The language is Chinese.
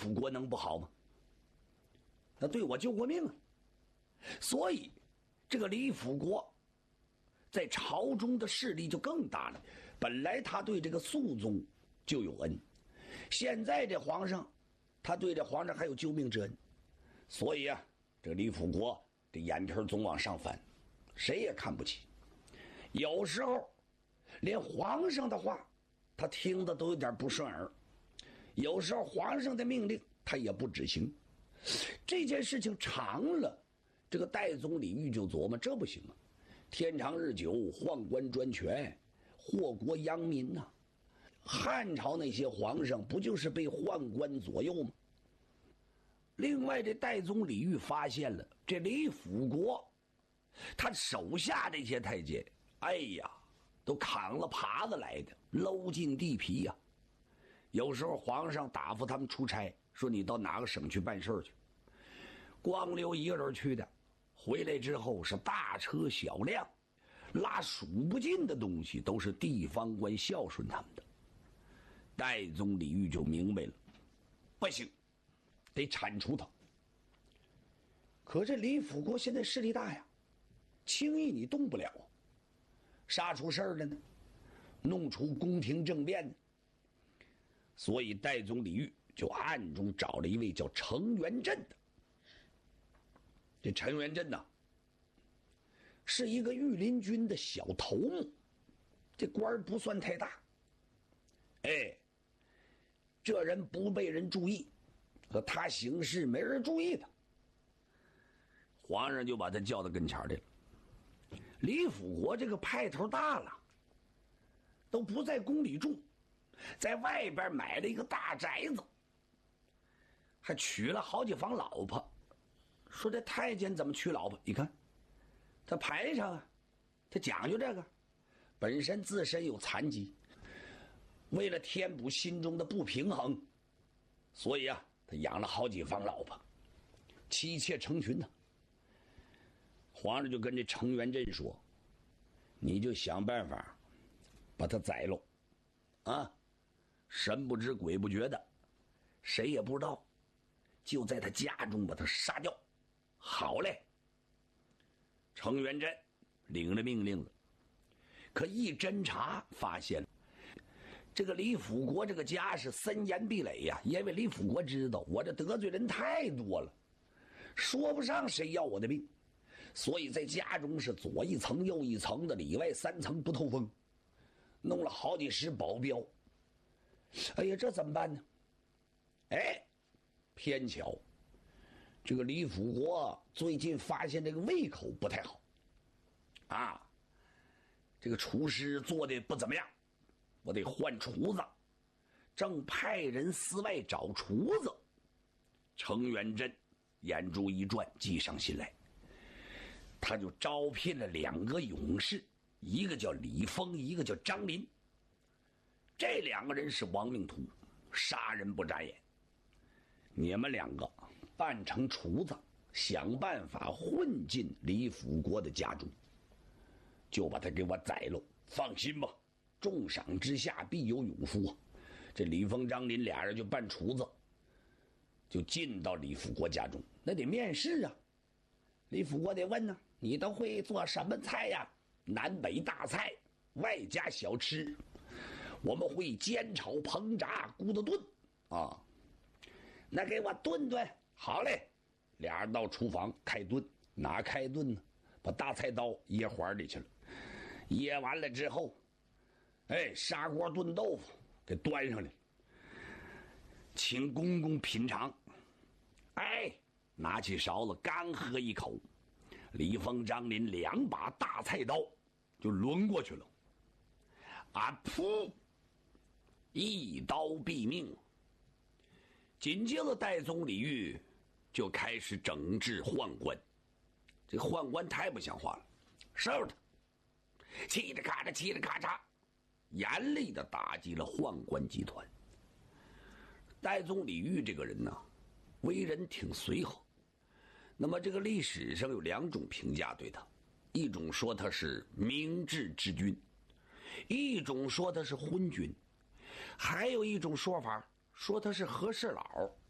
辅国能不好吗？那对我救过命啊！所以这个李辅国在朝中的势力就更大了。本来他对这个肃宗就有恩，现在这皇上他对这皇上还有救命之恩，所以啊，这个李辅国这眼皮总往上翻，谁也看不起。有时候连皇上的话他听的都有点不顺耳，有时候皇上的命令他也不执行。这件事情长了，这个代宗李煜就琢磨，这不行啊，天长日久，宦官专权，祸国殃民呐。汉朝那些皇上不就是被宦官左右吗？另外这代宗李煜发现了这李辅国他手下这些太监，哎呀，都扛了耙子来的，搂进地皮呀。有时候皇上打发他们出差，说你到哪个省去办事去，光留一个人去的，回来之后是大车小辆，拉数不尽的东西，都是地方官孝顺他们的。代宗李煜就明白了，不行，得铲除他。可这李辅国现在势力大呀，轻易你动不了，杀出事儿了呢，弄出宫廷政变呢。所以代宗李煜就暗中找了一位叫程元振的。这程元振呢，是一个御林军的小头目，这官不算太大。哎，这人不被人注意，和他行事没人注意他，皇上就把他叫到跟前来了。李辅国这个派头大了，都不在宫里住，在外边买了一个大宅子，还娶了好几房老婆。说这太监怎么娶老婆？你看他排场啊，他讲究这个，本身自身有残疾，为了填补心中的不平衡，所以啊，他养了好几房老婆，妻妾成群呢。皇上就跟这程元振说，你就想办法把他宰了啊，神不知鬼不觉的，谁也不知道，就在他家中把他杀掉。好嘞，程元振领了命令了。可一侦查发现，这个李辅国这个家是森严壁垒呀，因为李辅国知道我这得罪人太多了，说不上谁要我的命，所以在家中是左一层右一层的，里外三层不透风，弄了好几十保镖。哎呀，这怎么办呢？哎，偏巧这个李辅国最近发现这个胃口不太好啊，这个厨师做的不怎么样，我得换厨子，正派人司外找厨子。程元振眼珠一转，计上心来，他就招聘了2个勇士，一个叫李丰，一个叫张林。这2个人是亡命徒，杀人不眨眼。你们2个扮成厨子，想办法混进李辅国的家中，就把他给我宰了。放心吧，重赏之下必有勇夫啊！这李丰、张林俩人就扮厨子，就进到李辅国家中。那得面试啊，李辅国得问呢，你都会做什么菜呀？南北大菜，外加小吃。我们会煎炒烹炸咕的炖啊，那给我炖炖。好嘞，俩人到厨房开炖。哪开炖呢？把大菜刀掖环里去了，掖完了之后，哎，砂锅炖豆腐给端上来了，请公公品尝。哎，拿起勺子刚喝一口，李丰、张林2把大菜刀就抡过去了，啊噗，一刀毙命。紧接着代宗李煜就开始整治宦官。这宦官太不像话了，收他，嘁哩咔嚓嘁哩咔嚓，严厉的打击了宦官集团。代宗李煜这个人呢，为人挺随和。那么这个历史上有2种评价对他，一种说他是明智之君，一种说他是昏君，还有一种说法说他是和事佬。